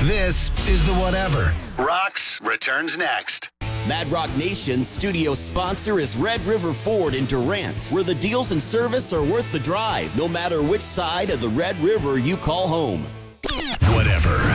This is the Whatever. Rocks returns next. Mad Rock Nation's studio sponsor is Red River Ford in Durant, where the deals and service are worth the drive, no matter which side of the Red River you call home. Whatever.